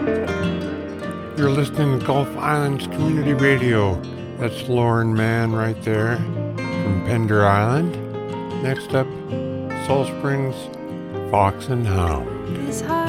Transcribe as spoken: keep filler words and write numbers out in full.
You're listening to Gulf Islands Community Radio. That's Lauren Mann right there from Pender Island. Next up, Soul Springs, Fox and Hound.